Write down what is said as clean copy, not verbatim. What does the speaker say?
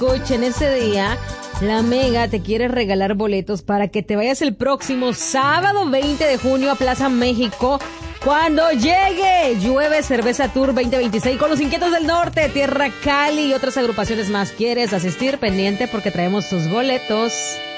escuchen, ese día la Mega te quiere regalar boletos para que te vayas el próximo sábado 20 de junio a Plaza México. Cuando llegue Llueve Cerveza Tour 2026 con Los Inquietos del Norte, Tierra Cali y otras agrupaciones más. ¿Quieres asistir? Pendiente porque traemos tus boletos.